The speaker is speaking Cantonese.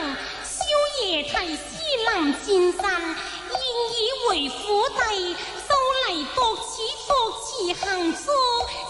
宵夜提西林先生，現已回府邸，素嚟獨此行書。